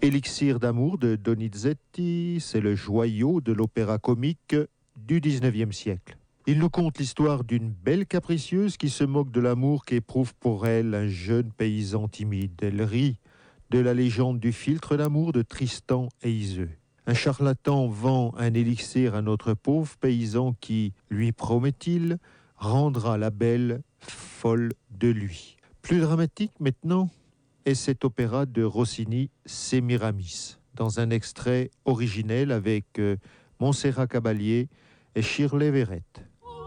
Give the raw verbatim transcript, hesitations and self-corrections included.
Élixir d'amour de Donizetti, c'est le joyau de l'opéra comique du dix-neuvième siècle. Il nous conte l'histoire d'une belle capricieuse qui se moque de l'amour qu'éprouve pour elle un jeune paysan timide. Elle rit de la légende du filtre d'amour de Tristan et Iseux. Un charlatan vend un élixir à notre pauvre paysan qui, lui promet-il, rendra la belle folle de lui. Plus dramatique maintenant est cet opéra de Rossini, Sémiramis, dans un extrait originel avec euh, Montserrat Caballé et Shirley Verrett.